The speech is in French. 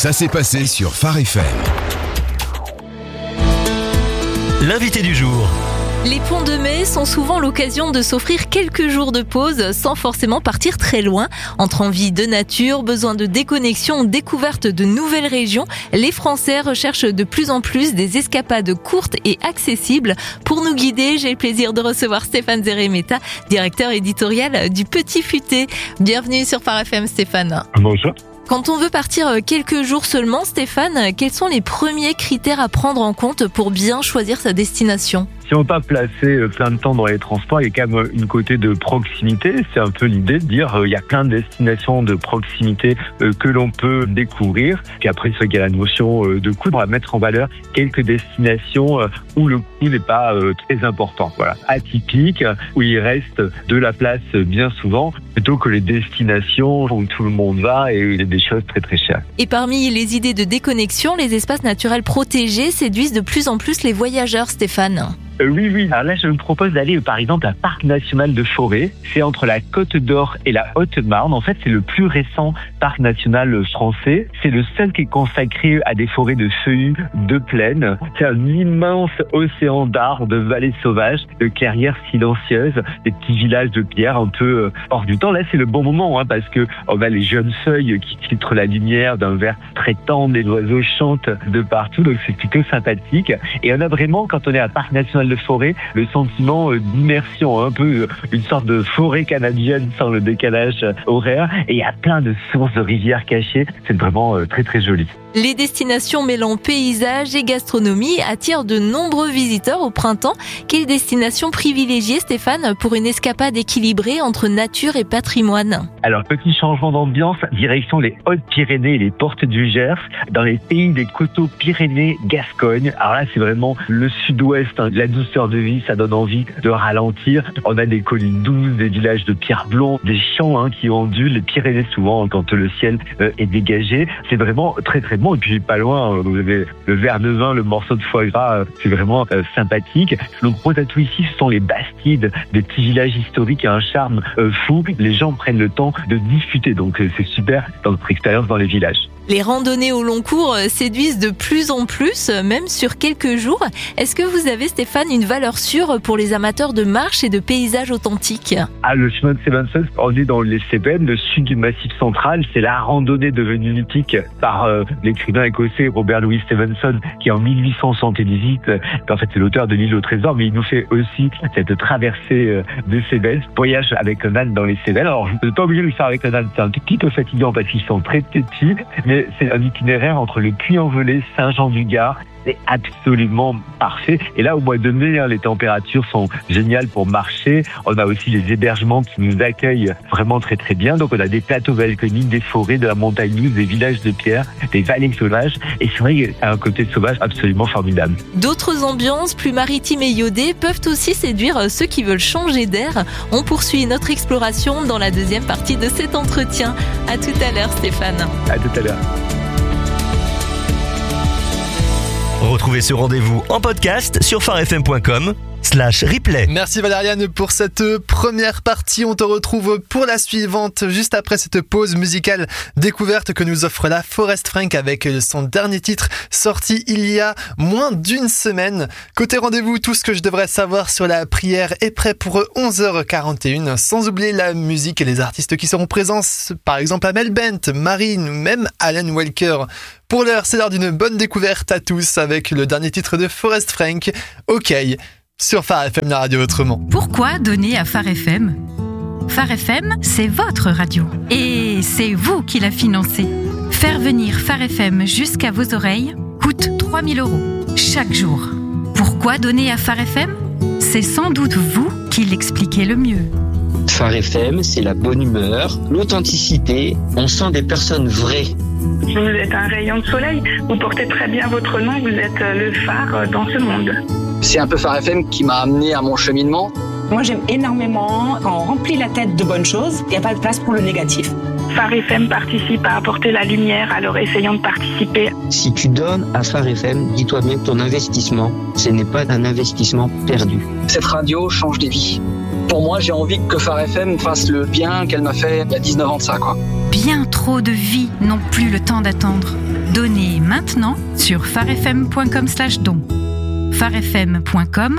Ça s'est passé sur Phare FM. L'invité du jour. Les ponts de mai sont souvent l'occasion de s'offrir quelques jours de pause sans forcément partir très loin. Entre envie de nature, besoin de déconnexion, découverte de nouvelles régions, les Français recherchent de plus en plus des escapades courtes et accessibles. Pour nous guider, j'ai le plaisir de recevoir Stéphane Zeremeta, directeur éditorial du Petit Futé. Bienvenue sur Phare FM, Stéphane. Bonjour. Quand on veut partir quelques jours seulement, Stéphane, quels sont les premiers critères à prendre en compte pour bien choisir sa destination ? Si on ne veut pas placer plein de temps dans les transports, il y a quand même une côté de proximité. C'est un peu l'idée de dire il y a plein de destinations de proximité que l'on peut découvrir. Puis après, il y a la notion de coût. On va mettre en valeur quelques destinations où le coût n'est pas très important. Voilà, atypique, où il reste de la place bien souvent, plutôt que les destinations où tout le monde va et il y a des choses très très chères. Et parmi les idées de déconnexion, les espaces naturels protégés séduisent de plus en plus les voyageurs, Stéphane. Oui. Alors là, je me propose d'aller, par exemple, à Parc National de Forêt. C'est entre la Côte d'Or et la Haute-Marne. En fait, c'est le plus récent parc national français. C'est le seul qui est consacré à des forêts de feuillus de plaine. C'est un immense océan d'arbres, de vallées sauvages, de clairières silencieuses, des petits villages de pierre un peu hors du temps. Là, c'est le bon moment, parce que on a les jeunes feuilles qui filtrent la lumière d'un vert très tendre. Les oiseaux chantent de partout, donc c'est plutôt sympathique. Et on a vraiment, quand on est à Parc National de Forêt, le sentiment d'immersion, un peu une sorte de forêt canadienne sans le décalage horaire. Et il y a plein de sources de rivières cachées. C'est vraiment très très joli. Les destinations mêlant paysage et gastronomie attirent de nombreux visiteurs au printemps. Quelle destination privilégiée, Stéphane, pour une escapade équilibrée entre nature et patrimoine ? Alors, petit changement d'ambiance, direction les Hautes-Pyrénées et les Portes du Gers, dans les pays des coteaux Pyrénées-Gascogne. Alors là, c'est vraiment le sud-ouest, la douceur de vie, ça donne envie de ralentir. On a des collines douces, des villages de pierre blonde, des champs qui ondulent, les Pyrénées souvent quand le ciel est dégagé. C'est vraiment très très bon. Et puis pas loin, vous avez le verre de vin, le morceau de foie gras, c'est vraiment sympathique. Le gros atout ici, ce sont les Bastides, des petits villages historiques à un charme fou. Les gens prennent le temps de discuter, donc c'est super dans notre expérience dans les villages. Les randonnées au long cours séduisent de plus en plus, même sur quelques jours. Est-ce que vous avez, Stéphane, une valeur sûre pour les amateurs de marche et de paysages authentiques ? Le chemin de Stevenson, on est dans les Cévennes, le sud du Massif central. C'est la randonnée devenue mythique par l'écrivain écossais Robert Louis Stevenson, qui en 1878, en fait c'est l'auteur de l'île au trésor, mais il nous fait aussi cette traversée des Cévennes, voyage avec un âne dans les Cévennes. Alors je ne suis pas obligé de le faire avec un âne, c'est un petit peu fatigant parce qu'ils sont très petits, mais c'est un itinéraire entre le Puy-en-Velay, Saint-Jean-du-Gard. C'est absolument parfait. Et là, au mois de mai, les températures sont géniales pour marcher. On a aussi les hébergements qui nous accueillent vraiment très très bien. Donc on a des plateaux balconiques, des forêts, de la montagne douce, des villages de pierre, des vallées sauvages. Et c'est vrai qu'il y a un côté sauvage absolument formidable. D'autres ambiances plus maritimes et iodées peuvent aussi séduire ceux qui veulent changer d'air. On poursuit notre exploration dans la deuxième partie de cet entretien. À tout à l'heure, Stéphane. À tout à l'heure. Retrouvez ce rendez-vous en podcast sur pharefm.com/replay. Merci Valériane pour cette première partie. On te retrouve pour la suivante juste après cette pause musicale découverte que nous offre la Forest Frank avec son dernier titre sorti il y a moins d'une semaine. Côté rendez-vous, tout ce que je devrais savoir sur la prière est prêt pour 11h41, sans oublier la musique et les artistes qui seront présents, par exemple Amel Bent, Marine ou même Alan Walker. Pour l'heure, c'est l'heure d'une bonne découverte à tous avec le dernier titre de Forest Frank, OK, sur Phare FM, la radio autrement. Pourquoi donner à Phare FM ? Phare FM, c'est votre radio. Et c'est vous qui la financez. Faire venir Phare FM jusqu'à vos oreilles coûte 3 000 € chaque jour. Pourquoi donner à Phare FM ? C'est sans doute vous qui l'expliquez le mieux. Phare FM, c'est la bonne humeur, l'authenticité. On sent des personnes vraies. Vous êtes un rayon de soleil, vous portez très bien votre nom, vous êtes le phare dans ce monde. C'est un peu Phare FM qui m'a amené à mon cheminement. Moi j'aime énormément quand on remplit la tête de bonnes choses, il n'y a pas de place pour le négatif. Phare FM participe à apporter la lumière, alors essayons de participer. Si tu donnes à Phare FM, dis-toi bien que ton investissement, ce n'est pas un investissement perdu. Cette radio change des vies. Pour moi, j'ai envie que Phare FM fasse le bien qu'elle m'a fait il y a 19 ans de ça, quoi. Bien trop de vies n'ont plus le temps d'attendre. Donnez maintenant sur farefm.com/don. farefm.com/don.